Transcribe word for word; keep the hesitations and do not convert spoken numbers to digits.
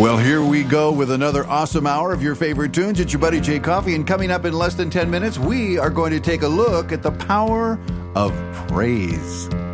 Well, here we go with another awesome hour of your favorite tunes. It's your buddy Jay Coffee, and coming up in less than ten minutes, we are going to take a look at the power of praise.